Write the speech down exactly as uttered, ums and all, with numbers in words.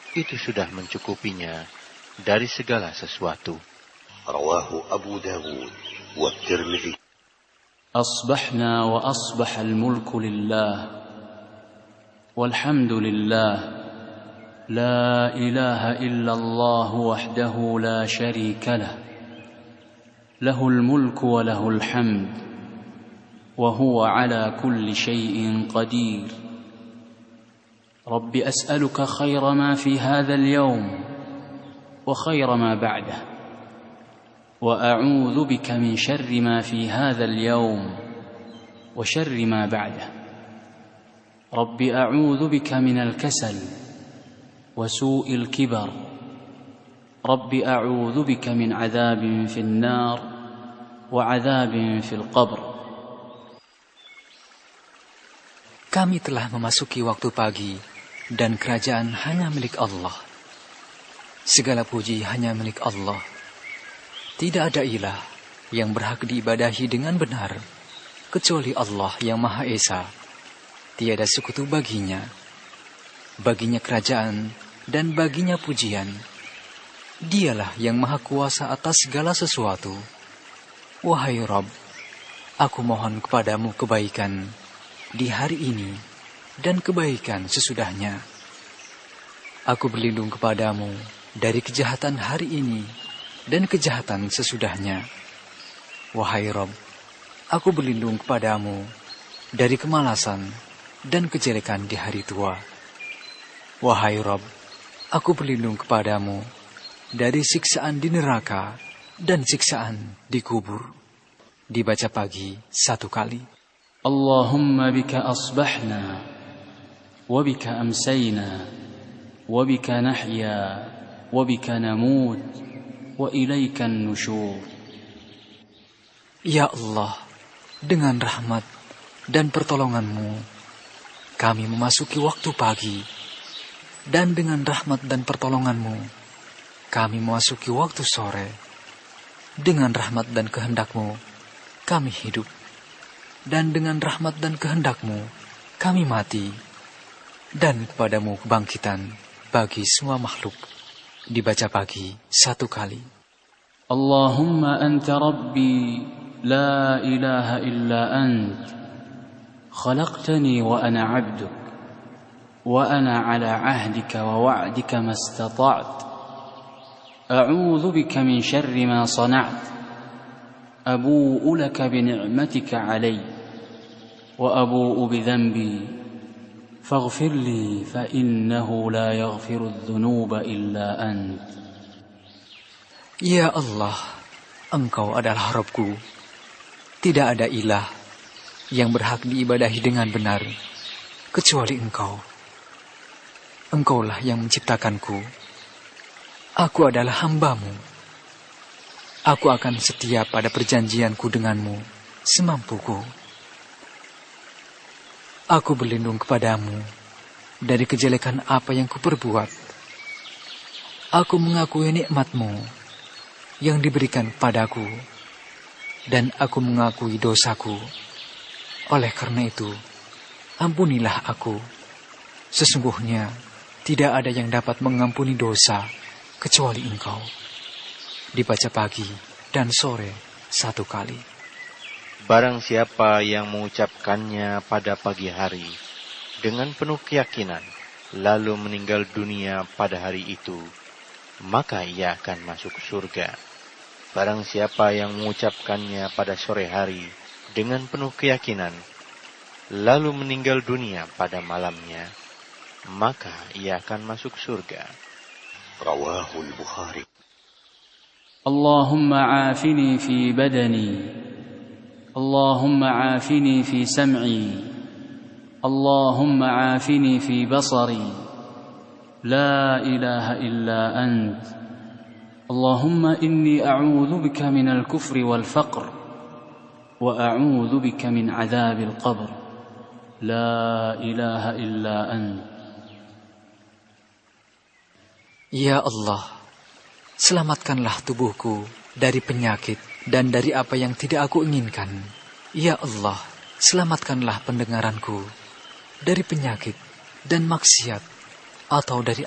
itu sudah mencukupinya dari segala sesuatu. Rawahu Abu Dawud wa Tirmidzi. Asbahna wa asbaha al-mulku lillah walhamdulillah la ilaha illallah wahdahu la sharika lah lahul mulku wa lahul hamd wa huwa ala kulli shay'in qadir. Rabbi as'aluka khayra ma fi hadha al-yawm wa khayra ma ba'dahu wa a'udzu bika min syarri ma fi hadha al-yawm wa syarri ma ba'dahu. Rabbi a'udzu bika min al-kasal wa su'il kibar. Rabbi a'udzu bika min 'adzabin fi an-nar wa 'adzabin fi al-qabr. Kami telah memasuki waktu pagi dan kerajaan hanya milik Allah. Segala puji hanya milik Allah. Tidak ada ilah yang berhak diibadahi dengan benar kecuali Allah yang Maha Esa. Tiada sekutu baginya. Baginya kerajaan dan baginya pujian. Dialah yang Maha Kuasa atas segala sesuatu. Wahai Rabb, aku mohon kepadamu kebaikan di hari ini dan kebaikan sesudahnya. Aku berlindung kepadamu dari kejahatan hari ini dan kejahatan sesudahnya. Wahai Rabb, aku berlindung kepadamu dari kemalasan dan kejelekan di hari tua. Wahai Rabb, aku berlindung kepadamu dari siksaan di neraka dan siksaan di kubur. Dibaca pagi satu kali. Allahumma bika asbahna wa bika amsayna wa bika nahya wa bika namut wa ilaikan nusyur. Ya Allah, dengan rahmat dan pertolongan-Mu kami memasuki waktu pagi, dan dengan rahmat dan pertolongan-Mu kami memasuki waktu sore. Dengan rahmat dan kehendak-Mu kami hidup, dan dengan rahmat dan kehendak-Mu kami mati, dan kepadamu kebangkitan bagi semua makhluk. Dibaca pagi satu kali. Allahumma anta rabbi la ilaha illa ant khalaqtani wa ana abduk wa ana ala ahdika wa wa'dika mastata'tu a'udzu bika min syarri ma sana'tu abu'u laka bi ni'matika 'alayya wa abu'u bi dhanbi faghfir li fa innahu la yaghfiru adh-dhunuba illa ant. Ya Allah, Engkau adalah Rabbku. Tidak ada ilah yang berhak diibadahi dengan benar kecuali Engkau. Engkaulah yang menciptakanku. Aku adalah hamba-Mu. Aku akan setia pada perjanjianku denganmu semampuku. Aku berlindung kepadamu dari kejelekan apa yang kuperbuat. Aku mengakui nikmat-Mu yang diberikan padaku, dan aku mengakui dosaku. Oleh karena itu, ampunilah aku. Sesungguhnya tidak ada yang dapat mengampuni dosa kecuali Engkau. Dibaca pagi dan sore satu kali. Barang siapa yang mengucapkannya pada pagi hari dengan penuh keyakinan, lalu meninggal dunia pada hari itu, maka ia akan masuk surga. Barang siapa yang mengucapkannya pada sore hari dengan penuh keyakinan, lalu meninggal dunia pada malamnya, maka ia akan masuk surga. Rawahul Bukhari. Allahumma afini fi badani, Allahumma afini fi sam'i, Allahumma afini fi basari, la ilaha illa ant. Allahumma inni a'udzu bika minal kufri wal faqr wa a'udzu bika min 'adzabil qabr. La ilaha illa ant. Ya Allah, selamatkanlah tubuhku dari penyakit dan dari apa yang tidak aku inginkan. Ya Allah, selamatkanlah pendengaranku dari penyakit dan maksiat, atau dari